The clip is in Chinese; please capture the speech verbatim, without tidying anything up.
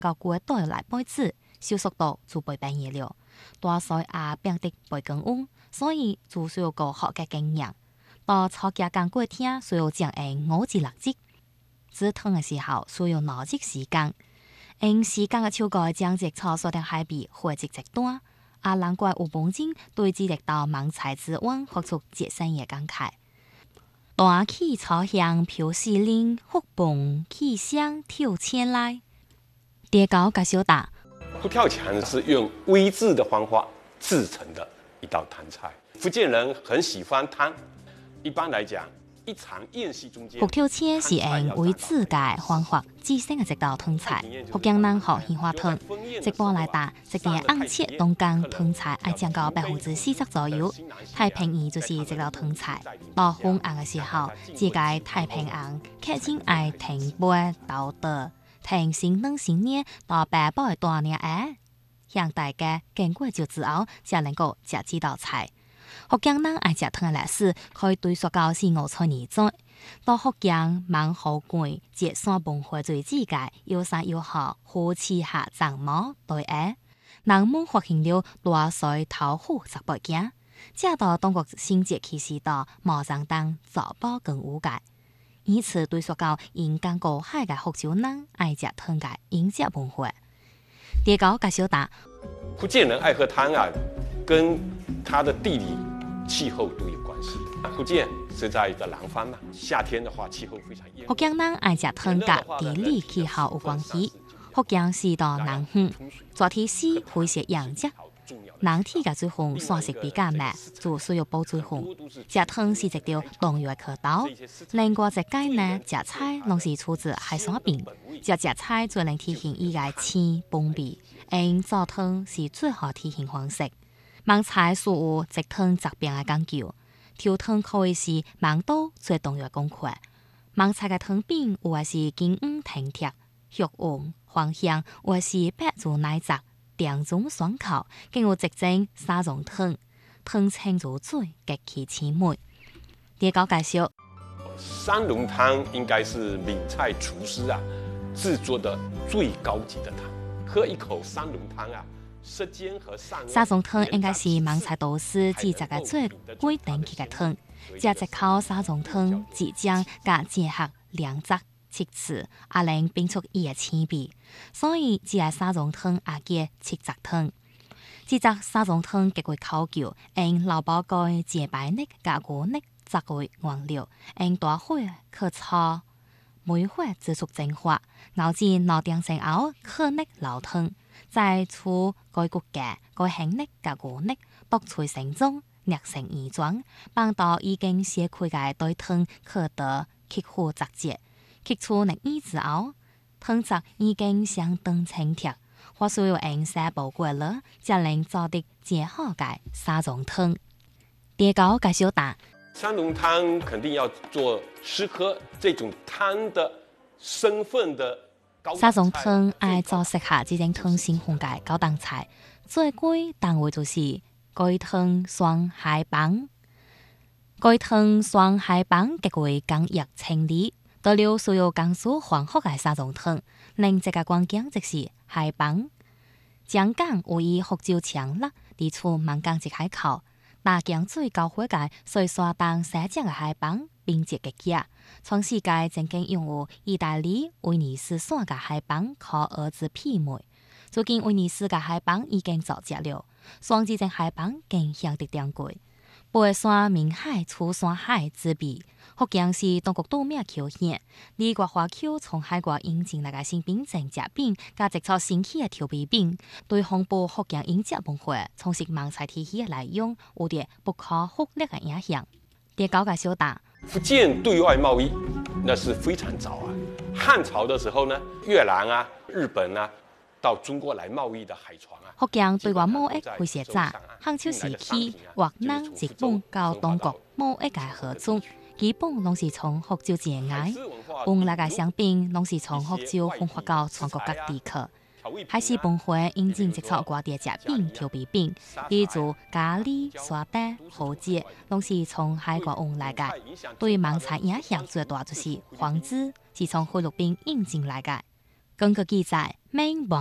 到古代来杯子，收缩到做杯半夜了。大水也变得杯更温，所以就需要个好嘅经验。到炒价干过天，需要将因五至六隻。煮湯嘅時候需要兩隻時間。因時間嘅超過將隻炒所定海比或者極端，啊難怪有本錢對智力到盲菜之王學出節省嘅感慨。大氣炒香飄四令，福蹦氣香跳千來。碟高甲小打。 佛跳牆是用煨制的方法制成的一道汤菜。福建人很喜歡湯，一般來講，一場宴席中間， 佛跳牆是用煨制嘅方法制成嘅一道湯菜。福建人學杏花湯，一般來打，一碟紅切東江湯菜愛佔到百分之四十左右。太平洋就是一道湯菜。到昏暗嘅時候，自介太平洋客人愛停杯倒倒。停先冷先熱，到八寶嘅大年誒，向大家經過就之後，才能夠食這道菜。福建人愛食湯嘅歷史，可以追溯到四五千年左。到福建芒湖館節山文化最之界，有山有河，好似下長毛對誒，人們發現了大水頭虎十八件，這到中國新節期時到毛澤東早報更無界。以此對溯到沿江過海嘅福州人愛食湯嘅飲食文化。碟高甲小打， 福建人愛喝湯啊，跟它的地理氣候都有關係。福建是在一個南方嘛，夏天的話氣候非常炎熱。 福建人愛食湯甲地理氣候有關係。福建是到南方，昨天是會食洋食。南天嘅水分算是比較慢，就需要補水分。食湯是一條動藥嘅道。另外一界呢，食菜攏是出自海山邊，食食菜最能體現伊個鮮本味。因做湯是最好體現方式。盲菜屬有直湯雜病嘅講究，調湯可以是盲刀最重要功課。盲菜嘅湯餅有嘅是金黃挺貼、肉黃黃香，有嘅是白煮奶雜。兩種雙口，經過直蒸三種湯，湯清如水，極其鮮美。碟高介紹， 三龍湯應該是閩菜廚師啊製作的最高級的湯。喝一口三龍湯啊，舌尖和上。三種湯應該是閩菜導師製作嘅最貴等級嘅湯。食一口三種湯，即將加結合兩汁。七次，也能變出伊嘅滋味，所以只係三種湯也叫七汁湯。這隻三種湯極為考究，用老寶蓋節白肉加牛肉作為原料，用大火去炒，每火煮出精華，熬至老點成後，去肉撈湯，再出該骨架、該杏肉加牛肉，剁碎成種，捏成圓狀，放到已經寫開嘅對湯去得吸附雜質。吸出熱意之後，湯汁已經相當清澈，或需要用些寶貴了，才能做得最好嘅三種湯。碟高介紹打， 三種湯肯定要做吃喝這種湯的身份的高。 三種湯愛做適合這種湯性紅嘅高檔菜，最貴單位就是雞湯雙海幫。雞湯雙海幫極為簡約清理。到了需要江蘇黃河嘅三種湯，另一個關鍵就是海幫。江港位於福州長樂，地處閩江一海口，大江最高火嘅水沙當西江嘅海幫並接嘅家，全世界曾經擁有意大利威尼斯山嘅海幫可兒子媲美。最近威尼斯嘅海幫已經造隻了，雙子鎮海幫更響得點貴。背山明海出山海之比，福建是中國多名口縣，離國華僑從海外引進來個新品種食品，加製作新奇嘅調味品，對紅布福建飲食文化、從事盲菜體系嘅來用，有啲不可忽略嘅影響。碟高介紹打， 福建對外貿易那是非常早啊，漢朝的時候呢，越南啊、日本啊，到中國來貿易的海船啊。 福建對外貿易會寫早，漢朝時期越南、日本到中國貿易嘅合作，基本攏是從福州進來，運來嘅商品攏是從福州分發到全國各地去。海事文化引進接觸外地食品、調味品，比如咖喱、沙爹、蠔節，攏是從海外運來嘅。對盲菜影響最大就是黃子，是從菲律賓引進來嘅。 根據記載，明王